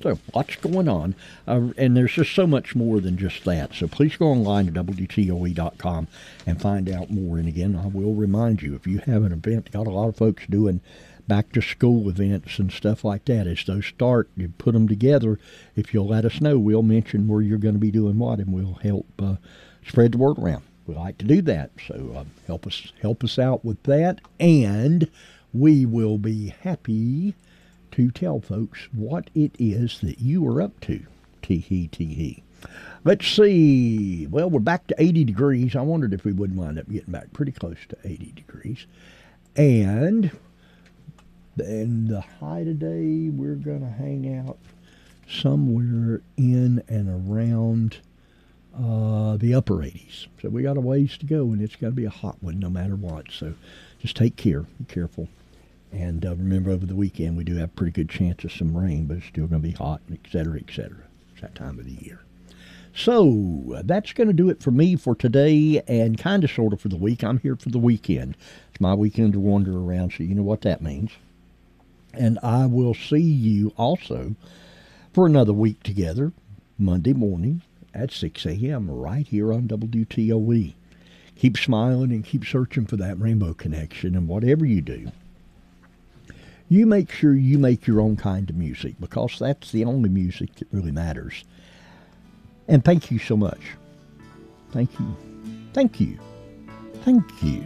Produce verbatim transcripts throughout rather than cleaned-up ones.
So lots going on, uh, and there's just so much more than just that. So please go online to W T O E dot com and find out more. And again, I will remind you, if you have an event, got a lot of folks doing back-to-school events and stuff like that. As those start, you put them together. If you'll let us know, we'll mention where you're going to be doing what, and we'll help uh, spread the word around. We like to do that, so uh, help us help us out with that, and we will be happy to tell folks what it is that you are up to. Tee-hee, tee-hee. Let's see. Well, we're back to eighty degrees. I wondered if we wouldn't wind up getting back pretty close to eighty degrees. And then the high today, we're going to hang out somewhere in and around uh, the upper eighties. So we got a ways to go, and it's got to be a hot one no matter what. So just take care. Be careful. And uh, remember, over the weekend, we do have a pretty good chance of some rain, but it's still going to be hot, et cetera, et cetera. It's that time of the year. So that's going to do it for me for today, and kind of sort of for the week. I'm here for the weekend. It's my weekend to wander around, so you know what that means. And I will see you also for another week together, Monday morning at six a.m. right here on W T O E. Keep smiling and keep searching for that rainbow connection, and whatever you do, you make sure you make your own kind of music, because that's the only music that really matters. And thank you so much. Thank you. Thank you. Thank you.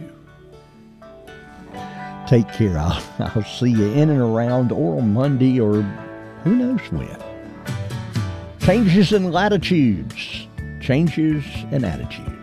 Take care. I'll, I'll see you in and around, or on Monday, or who knows when. Changes in latitudes. Changes in attitudes.